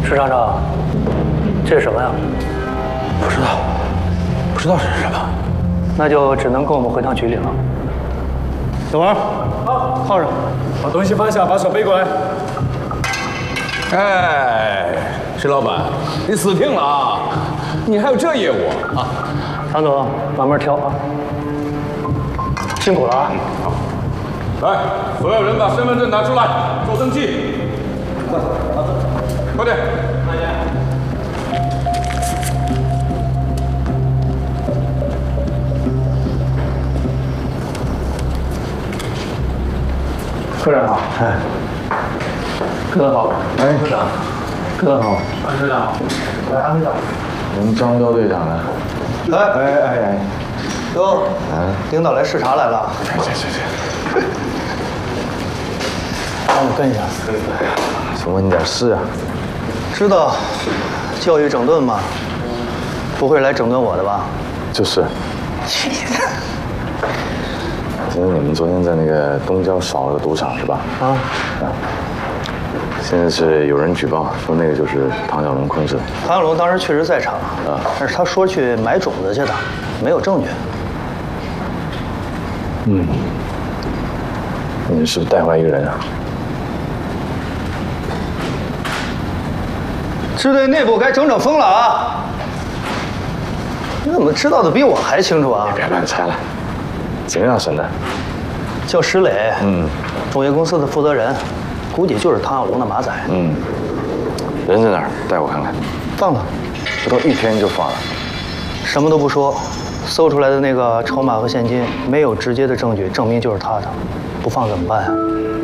石厂长，这是什么呀？ 不知道这是什么。 那就只能跟我们回趟局里了。小王，好，靠上， 把东西放下，把手背过来。 哎，石老板，你死定了啊！你还有这业务啊？ 常总，慢慢挑啊。辛苦了啊！ 来，所有人把身份证拿出来，做登记。快点！ 科长好，哎，哥好， 哎， 科长，哥好， 安队长好， 来，安队长， 我们张彪队长呢？哎， 哟，领导来视察来了。 这， 让我跟一下。 想问你点事啊？ 知道教育整顿吗？不会来整顿我的吧？ 就是。听说你们昨天在那个东郊扫了个赌场是吧？ 啊。 现在是有人举报说那个就是唐小龙控制的。 唐小龙当时确实在场啊，但是他说去买种子去的，没有证据。 你是不是带回来一个人啊？ 支队内部该整风了啊！你怎么知道的比我还清楚啊？ 别乱猜了，警让审的。 叫石磊，种业公司的负责人，估计就是唐小龙的马仔。 人在哪儿？带我看看。 放了， 不到1天就放了。 什么都不说，搜出来的那个筹码和现金没有直接的证据证明就是他的，不放怎么办呀？